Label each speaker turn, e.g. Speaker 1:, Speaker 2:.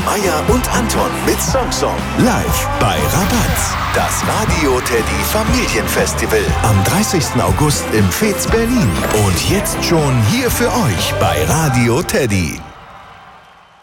Speaker 1: Meier und Anton mit Song live bei Rabatz. Das Radio Teddy Familienfestival am 30. August im Fez Berlin. Und jetzt schon hier für euch bei Radio Teddy.